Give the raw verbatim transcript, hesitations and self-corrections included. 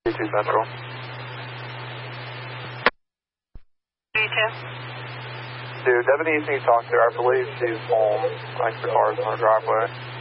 two Central. B two. Dude, Deputy needs to talk to her. I believe she's home. Like the car's on her driveway.